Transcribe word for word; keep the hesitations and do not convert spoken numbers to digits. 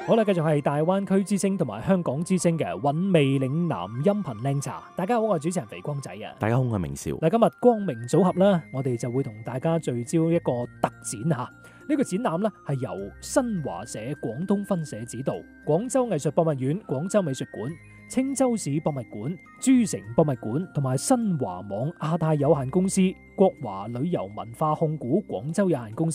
好啦，繼續係大灣區之聲同埋香港之聲嘅韻味嶺南音頻靚茶。大家好，我係主持人肥光仔啊。 大家好，我係明少。 嗱，今日光明組合啦，我哋就會同大家聚焦一個特展吓。呢、這個展覽咧係由新華社廣東分社指導，廣州藝術博物院、廣州美術館、青州市博物館、珠城博物館同埋新華網亞太有限公司、國華旅遊文化控股廣州有限公司